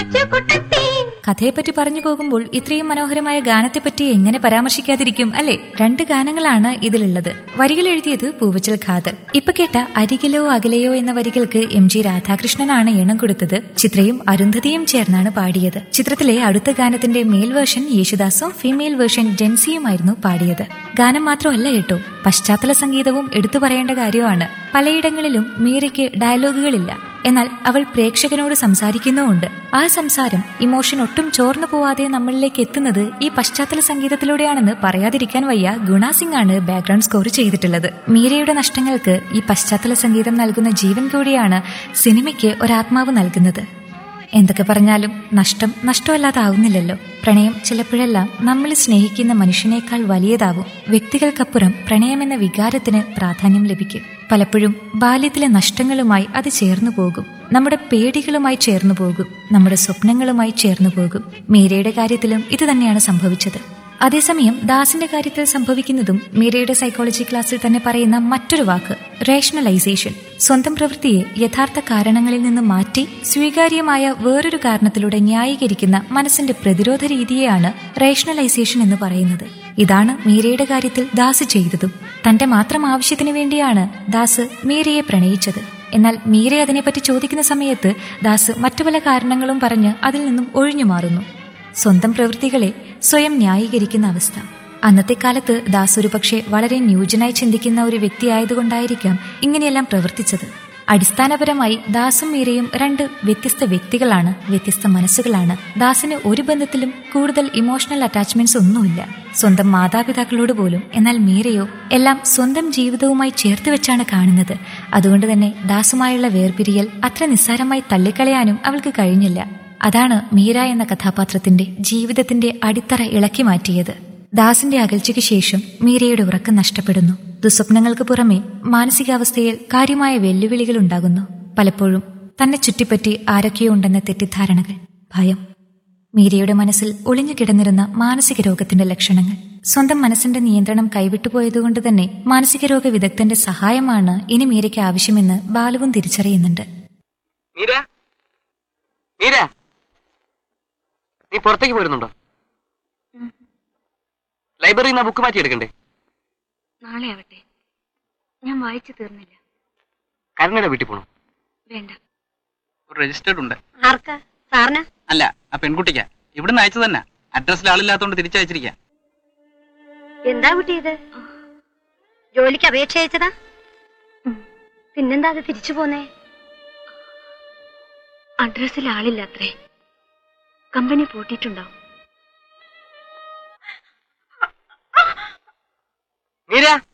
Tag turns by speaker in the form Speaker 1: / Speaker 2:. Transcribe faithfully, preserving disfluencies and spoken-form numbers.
Speaker 1: കഥയെപ്പറ്റി പറഞ്ഞു പോകുമ്പോൾ ഇത്രയും മനോഹരമായ ഗാനത്തെപ്പറ്റി എങ്ങനെ പരാമർശിക്കാതിരിക്കും അല്ലെ? രണ്ട് ഗാനങ്ങളാണ് ഇതിലുള്ളത്. വരികൾ എഴുതിയത് പൂവച്ചൽ ഖാദർ. ഇപ്പൊ കേട്ട അരികിലോ അകലെയോ എന്ന വരികൾക്ക് എം ജി രാധാകൃഷ്ണനാണ് ഈണം കൊടുത്തത്. ചിത്രയും അരുന്ധതിയും ചേർന്നാണ് പാടിയത്. ചിത്രത്തിലെ അടുത്ത ഗാനത്തിന്റെ മെയിൽ വേർഷൻ യേശുദാസും ഫീമെയിൽ വേർഷൻ ജെൻസിയുമായിരുന്നു പാടിയത്. ഗാനം മാത്രമല്ല കേട്ടോ, പശ്ചാത്തല സംഗീതവും എടുത്തു പറയേണ്ട കാര്യമാണ്. പലയിടങ്ങളിലും മീരയ്ക്ക് ഡയലോഗുകളില്ല, എന്നാൽ അവൾ പ്രേക്ഷകനോട് സംസാരിക്കുന്നുമുണ്ട്. ആ സംസാരം ഇമോഷൻ ഒട്ടും ചോർന്നു പോവാതെ നമ്മളിലേക്ക് എത്തുന്നത് ഈ പശ്ചാത്തല സംഗീതത്തിലൂടെയാണെന്ന് പറയാതിരിക്കാൻ വയ്യ. ഗുണ സിംഗ് ആണ് ബാക്ക്ഗ്രൗണ്ട് സ്കോർ ചെയ്തിട്ടുള്ളത്. മീരയുടെ നഷ്ടങ്ങൾക്ക് ഈ പശ്ചാത്തല സംഗീതം നൽകുന്ന ജീവൻ കൂടിയാണ് സിനിമയ്ക്ക് ഒരാത്മാവ് നൽകുന്നത്. എന്തൊക്കെ പറഞ്ഞാലും നഷ്ടം നഷ്ടമല്ലാതാവുന്നില്ലല്ലോ. പ്രണയം ചിലപ്പോഴെല്ലാം നമ്മൾ സ്നേഹിക്കുന്ന മനുഷ്യനേക്കാൾ വലിയതാവും. വ്യക്തികൾക്കപ്പുറം പ്രണയമെന്ന വികാരത്തിന് പ്രാധാന്യം ലഭിക്കും. പലപ്പോഴും ബാല്യത്തിലെ നഷ്ടങ്ങളുമായി അത് ചേർന്നു പോകും, നമ്മുടെ പേടികളുമായി ചേർന്നു പോകും, നമ്മുടെ സ്വപ്നങ്ങളുമായി ചേർന്നു പോകും. മീരയുടെ കാര്യത്തിലും ഇത് തന്നെയാണ് സംഭവിച്ചത്. അതേസമയം ദാസിന്റെ കാര്യത്തിൽ സംഭവിക്കുന്നതും മീരയുടെ സൈക്കോളജി ക്ലാസ്സിൽ തന്നെ പറയുന്ന മറ്റൊരു വാക്ക് റേഷണലൈസേഷൻ. സ്വന്തം പ്രവൃത്തിയെ യഥാർത്ഥ കാരണങ്ങളിൽ നിന്ന് മാറ്റി സ്വീകാര്യമായ വേറൊരു കാരണത്തിലൂടെ ന്യായീകരിക്കുന്ന മനസ്സിന്റെ പ്രതിരോധ രീതിയെയാണ് റേഷണലൈസേഷൻ എന്ന് പറയുന്നത്. ഇതാണ് മീരയുടെ കാര്യത്തിൽ ദാസ് ചെയ്തതും. തന്റെ മാത്രം ആവശ്യത്തിന് വേണ്ടിയാണ് ദാസ് മീരയെ പ്രണയിച്ചത്. എന്നാൽ മീര അതിനെപ്പറ്റി ചോദിക്കുന്ന സമയത്ത് ദാസ് മറ്റു പല കാരണങ്ങളും പറഞ്ഞ് അതിൽ നിന്നും ഒഴിഞ്ഞു മാറുന്നു. സ്വന്തം പ്രവൃത്തികളെ സ്വയം ന്യായീകരിക്കുന്ന അവസ്ഥ. അന്നത്തെ കാലത്ത് ദാസ് ഒരു പക്ഷേ വളരെ ന്യൂജനായി ചിന്തിക്കുന്ന ഒരു വ്യക്തിയായതുകൊണ്ടായിരിക്കാം ഇങ്ങനെയെല്ലാം പ്രവർത്തിച്ചത്. അടിസ്ഥാനപരമായി ദാസും മീരയും രണ്ട് വ്യത്യസ്ത വ്യക്തികളാണ്, വ്യത്യസ്ത മനസ്സുകളാണ്. ദാസിന് ഒരു ബന്ധത്തിലും കൂടുതൽ ഇമോഷണൽ അറ്റാച്ച്മെന്റ്സ് ഒന്നുമില്ല, സ്വന്തം മാതാപിതാക്കളോട് പോലും. എന്നാൽ മീരയോ എല്ലാം സ്വന്തം ജീവിതവുമായി ചേർത്ത് വെച്ചാണ് കാണുന്നത്. അതുകൊണ്ട് തന്നെ ദാസുമായുള്ള വേർപിരിയൽ അത്ര നിസ്സാരമായി തള്ളിക്കളയാനും അവൾക്ക് കഴിഞ്ഞില്ല. അതാണ് മീര എന്ന കഥാപാത്രത്തിന്റെ ജീവിതത്തിന്റെ അടിത്തറ ഇളക്കി മാറ്റിയത്. ദാസിന്റെ അകൽച്ചയ്ക്ക് ശേഷം മീരയുടെ ഉറക്കം നഷ്ടപ്പെടുന്നു. ദുസ്വപ്നങ്ങൾക്ക് പുറമെ മാനസികാവസ്ഥയിൽ കാര്യമായ വെല്ലുവിളികൾ ഉണ്ടാകുന്നു. പലപ്പോഴും തന്നെ ചുറ്റിപ്പറ്റി ആരൊക്കെയോ ഉണ്ടെന്ന തെറ്റിദ്ധാരണകൾ, ഭയം. മീരയുടെ മനസ്സിൽ ഒളിഞ്ഞു കിടന്നിരുന്ന മാനസിക രോഗത്തിന്റെ ലക്ഷണങ്ങൾ. സ്വന്തം മനസ്സിന്റെ നിയന്ത്രണം കൈവിട്ടുപോയതുകൊണ്ട് തന്നെ മാനസിക രോഗ വിദഗ്ധന്റെ സഹായമാണ് ഇനി മീരയ്ക്ക് ആവശ്യമെന്ന് ബാലുവും തിരിച്ചറിയുന്നുണ്ട്.
Speaker 2: നീ പുറത്തേക്ക് പോരുന്നുണ്ടോ? ലൈബ്രറിയിൽ നിന്ന് ബുക്ക് മാറ്റി എടുക്കണ്ടേ?
Speaker 3: നാളെ ആവട്ടെ, ഞാൻ വായിച്ചു തീർന്നില്ല.
Speaker 2: കരുണയുടെ വീട്ടിൽ പോണോ?
Speaker 3: വേണ്ട.
Speaker 4: ഒരു രജിസ്റ്റേർഡ് ഉണ്ട്.
Speaker 3: ആർക്കാ? സാറിന്?
Speaker 4: അല്ല, ആ പെൺകുട്ടിക്കാ. ഇവിടുന്ന് അയച്ചു തന്നെ. അഡ്രസ്സിൽ ആളില്ലാത്തോണ്ട് തിരിച്ചയച്ചിരിക്കാം.
Speaker 3: എന്താ കുട്ടി ഇത്? ജോലിക്ക് അപേക്ഷ അയച്ചതാ? പിന്നെന്താ അത് തിരിച്ചു പോന്നേ? അഡ്രസ്സിൽ ആളില്ല അത്രേ, കമ്പനി പൂട്ടിയിട്ടുണ്ടാവും.
Speaker 2: മീര